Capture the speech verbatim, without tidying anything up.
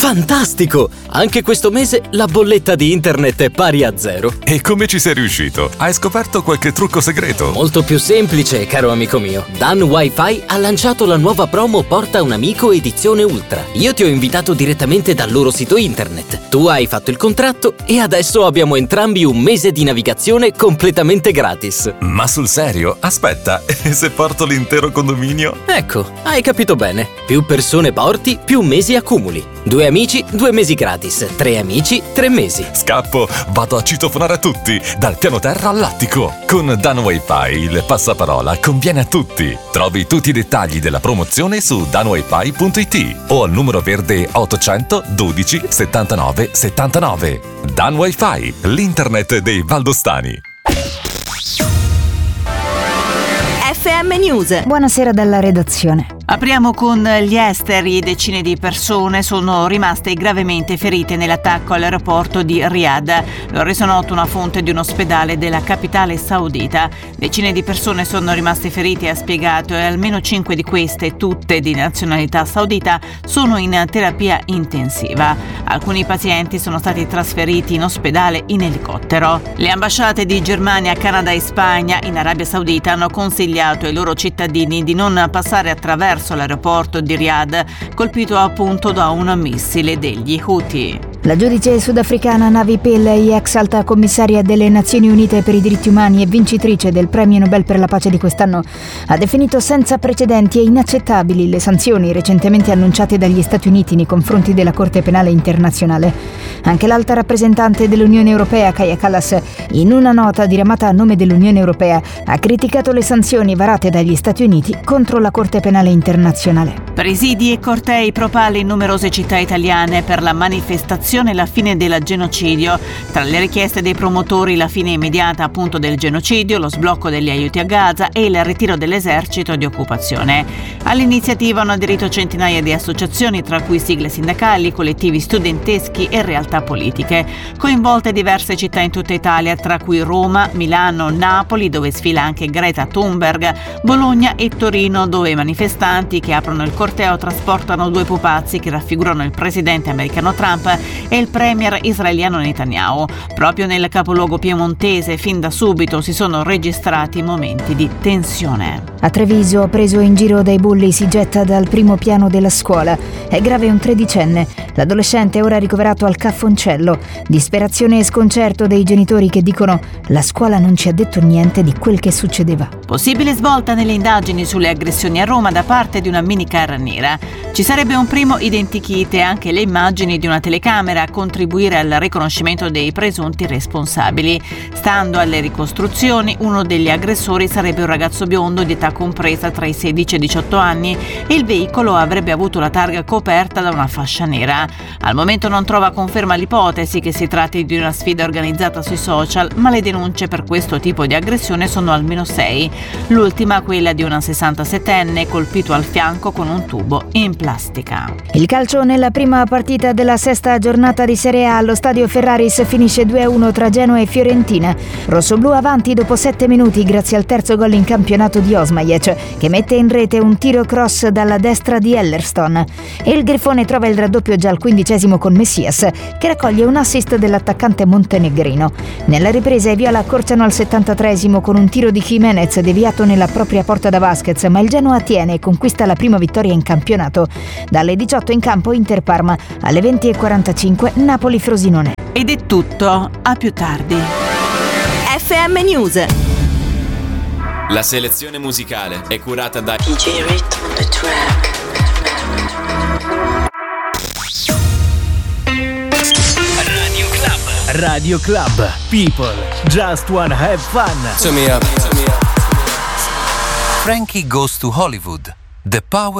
Fantastico! Anche questo mese la bolletta di internet è pari a zero. E come ci sei riuscito? Hai scoperto qualche trucco segreto? Molto più semplice, caro amico mio. Dan Wi-Fi ha lanciato la nuova promo Porta un amico edizione Ultra. Io ti ho invitato direttamente dal loro sito internet. Tu hai fatto il contratto e adesso abbiamo entrambi un mese di navigazione completamente gratis. Ma sul serio? Aspetta, e se porto l'intero condominio? Ecco, hai capito bene. Più persone porti, più mesi accumuli. Due amici, due mesi gratis. Tre amici, tre mesi. Scappo, vado a citofonare a tutti, dal piano terra all'attico. Con Dan Wi-Fi il passaparola conviene a tutti. Trovi tutti i dettagli della promozione su dan wifi punto it o al numero verde ottocento dodici settantanove settantanove. Dan Wi-Fi, l'internet dei valdostani. F M News. Buonasera dalla redazione. Apriamo con gli esteri. Decine di persone sono rimaste gravemente ferite nell'attacco all'aeroporto di Riyadh. Lo ha reso noto una fonte di un ospedale della capitale saudita. Decine di persone sono rimaste ferite, ha spiegato, e almeno cinque di queste, tutte di nazionalità saudita, sono in terapia intensiva. Alcuni pazienti sono stati trasferiti in ospedale in elicottero. Le ambasciate di Germania, Canada e Spagna in Arabia Saudita hanno consigliato ai loro cittadini di non passare attraverso l'aeroporto di Riyadh, colpito appunto da un missile degli Houthi. La giudice sudafricana Navi Pillay, ex alta commissaria delle Nazioni Unite per i diritti umani e vincitrice del premio Nobel per la pace di quest'anno, ha definito senza precedenti e inaccettabili le sanzioni recentemente annunciate dagli Stati Uniti nei confronti della Corte Penale Internazionale. Anche l'alta rappresentante dell'Unione Europea, Kaja Kallas, in una nota diramata a nome dell'Unione Europea, ha criticato le sanzioni varate dagli Stati Uniti contro la Corte Penale Internazionale. Presidi e cortei propali in numerose città italiane per la manifestazione e la fine del genocidio. Tra le richieste dei promotori la fine immediata appunto del genocidio, lo sblocco degli aiuti a Gaza e il ritiro dell'esercito di occupazione. All'iniziativa hanno aderito centinaia di associazioni, tra cui sigle sindacali, collettivi studenteschi e realtà politiche. Coinvolte diverse città in tutta Italia, tra cui Roma, Milano, Napoli, dove sfila anche Greta Thunberg, Bologna e Torino, dove i manifestanti che aprono il corteo trasportano due pupazzi che raffigurano il presidente americano Trump e il premier israeliano Netanyahu. Proprio nel capoluogo piemontese fin da subito si sono registrati momenti di tensione. A Treviso, preso in giro dai bulli, si getta dal primo piano della scuola. È grave un tredicenne. L'adolescente è ora ricoverato al Caffoncello. Disperazione e sconcerto dei genitori che dicono: la scuola non ci ha detto niente di quel che succedeva. Possibile svolta nelle indagini sulle aggressioni a Roma da parte di una minicar nera. Ci sarebbe un primo identikit e anche le immagini di una telecamera a contribuire al riconoscimento dei presunti responsabili. Stando alle ricostruzioni, uno degli aggressori sarebbe un ragazzo biondo di età compresa tra i sedici e i diciotto anni e il veicolo avrebbe avuto la targa coperta da una fascia nera. Al momento non trova conferma l'ipotesi che si tratti di una sfida organizzata sui social, ma le denunce per questo tipo di aggressione sono almeno sei. L'ultima, quella di una sessantasettenne colpito al fianco con un tubo in plastica. Il calcio nella prima partita della sesta giornata di Serie A allo stadio Ferraris finisce due a uno tra Genoa e Fiorentina. Rossoblù avanti dopo sette minuti grazie al terzo gol in campionato di Osmajic, che mette in rete un tiro cross dalla destra di Ellerston. E il Grifone trova il raddoppio già al quindicesimo con Messias, che raccoglie un assist dell'attaccante montenegrino. Nella ripresa i viola accorciano al settantatreesimo con un tiro di Jimenez deviato nella propria porta da Vasquez, ma il Genoa tiene e conquista la prima vittoria in campionato. Dalle diciotto in campo Inter-Parma, alle venti e quarantacinque Napoli-Frosinone. Ed è tutto, a più tardi. F M News. La selezione musicale è curata da D J Rhythm on the track. Radio Club. Radio Club. People just wanna have fun. Turn me up. Frankie Goes to Hollywood. The Power